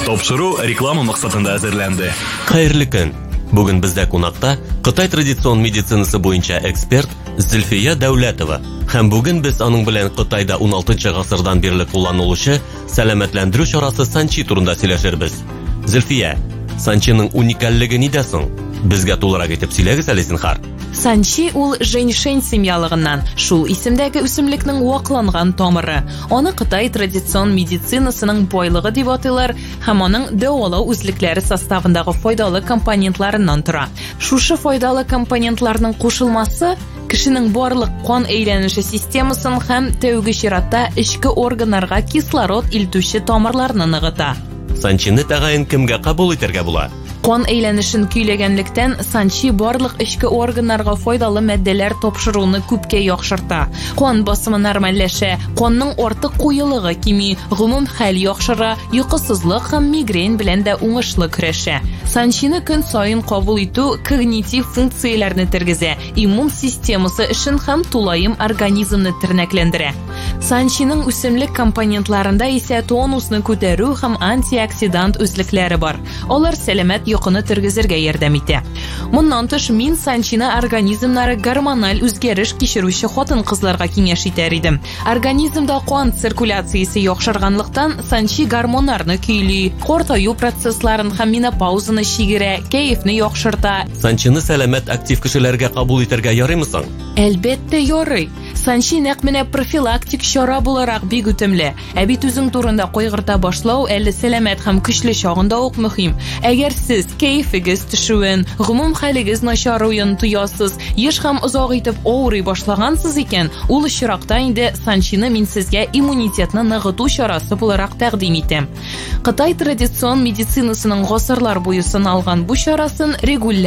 Тапшыру реклама максатында әзерләнде. Хәерле көн. Бүген бездә кунакта Кытай традицион медицинасы буенча эксперт Зөлфия Дәүләтова. Һәм бүген без аның белән Кытайда 16 гасырдан бирле кулланылучы сәламәтләндерү чарасы Санчи турында сөйләшербез. Зөлфия, Санчиның уникальлыгы нидә соң? Безгә тулырак итеп сөйләгез әле зинһар. Санчи ул женьшень семьялыгыннан, шул исемдәге үсемлекнең вакланган тамыры. Аны Кытай традицион медицинасының байлыгы дип атыйлар, һәм аның дәвалау үзлекләре составындагы файдалы компонентларыннан тора. Шушы файдалы компонентларның кушылмасы кешенең барлык кан әйләнеше системасын һәм тәүге чиратта эчке органнарга кислород илтүче тамырларны ныгыта. Санчины тәгаен кемгә кабул итәргә була? Кан әйләнешен көйләгәнлектән Санчи барлык эчке органнарга файдалы матдәләр тапшыруны күпкә яхшырта. Кан басымы нормальләшә, канның артык куелыгы кими, гомум хәл яхшыра, йокысызлык һәм мигрень белән дә уңышлы көрәшә. Санчины көн саен кабул итү когнитив функцияләрне тергезә, иммун системасы эшен һәм тулаем организмны тернәкләндерә. Санчиның үсемлек компонентларында исә тонусны күтәрү һәм антиоксидант үзлекләре бар. Алар сәламәт йокыны тергезергә ярдәм итә. Моннан тыш мин Санчины организмнары гормональ үзгәреш кичерүче хатын-кызларга киңәш итәр идем. Организмда кан циркуляциясе яхшырганлыктан Санчи гормоннарны көйли, картаю процессларын һәм менопаузаны чигерә, кәефне яхшырта. Санчины сәламәт актив кешеләргә кабул итәргә ярыймы соң? Әлбәттә ярый. Санчи нәкъ менә профилактик чара буларак бик үтемле. Ә бит үзең турында кайгырта башлау әле сәламәт һәм көчле чагында ук мөһим. Әгәр сез кәефегез төшүен, гомум хәлегез начаруен тоясыз, еш һәм озак итеп авырый башлагансыз икән, ул чиракта инде Санчины мин сезгә иммунитетны ныгыту чарасы буларак тәкъдим итәм. Кытай традицион медицинасының гасырлар буе сыналган бу чарасын регуляр